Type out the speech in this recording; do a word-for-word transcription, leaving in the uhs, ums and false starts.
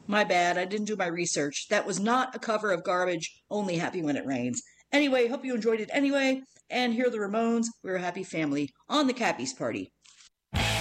My bad. I didn't do my research. That was not a cover of Garbage, Only Happy When It Rains. Anyway, hope you enjoyed it anyway. And here are the Ramones. We're a happy family on the Cappies Party.